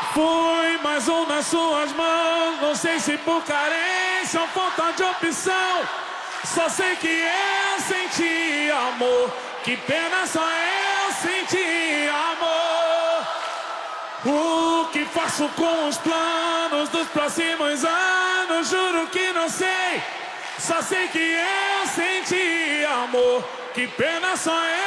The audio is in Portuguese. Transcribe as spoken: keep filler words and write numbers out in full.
Fui mais um nas suas mãos, não sei se por carência ou falta de opção. Só sei que eu senti amor, que pena só eu senti amor. O que faço com os planos dos próximos anos, juro que não sei. Só sei que eu senti amor, que pena só eu